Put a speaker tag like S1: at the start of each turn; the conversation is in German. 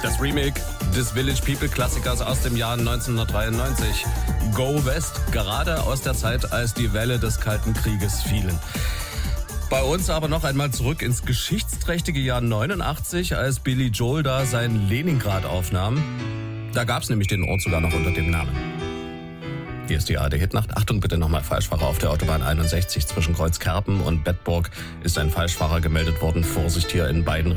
S1: Das Remake des Village People Klassikers aus dem Jahr 1993. Go West, gerade aus der Zeit, als die Welle des Kalten Krieges fielen. Bei uns aber noch einmal zurück ins geschichtsträchtige Jahr 89, als Billy Joel da sein Leningrad aufnahm. Da gab es nämlich den Ort sogar noch unter dem Namen. Hier ist die ARD-Hitnacht. Achtung bitte nochmal, Falschfahrer auf der Autobahn 61 zwischen Kreuzkerpen und Bedburg ist ein Falschfahrer gemeldet worden. Vorsicht hier in beiden